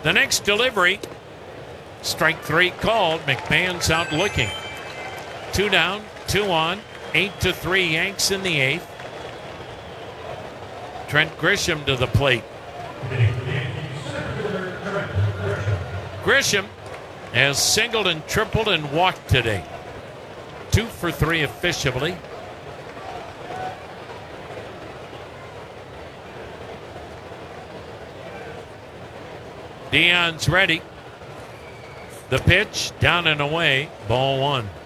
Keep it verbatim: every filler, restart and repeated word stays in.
The next delivery, strike three called. McMahon's out looking. Two down, two on, eight to three Yanks in the eighth. Trent Grisham to the plate. Grisham has singled and tripled and walked today. Two for three officially. Dion's ready. The pitch down and away. Ball one.